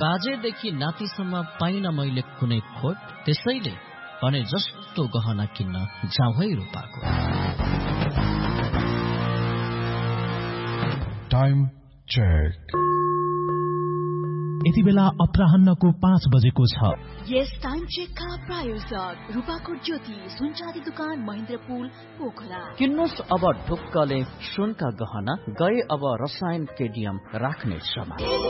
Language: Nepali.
बाजेदेखि नातिसम्म पाइन मैले कुनै खोट, त्यसैले भने जस्तो गहना किन्न जाउँ है रूपाको। Time check. यति बेला अपराह्नको 5 बजेको छ। यस टाइम चेकका प्रायोजक रूपाकोट ज्योति सुनचाँदी दुकान महेन्द्रपुल पोखरा। किन्नुस् अब ढुक्कले सुनका गहना, गए अब रसायन केडियम राख्ने समय।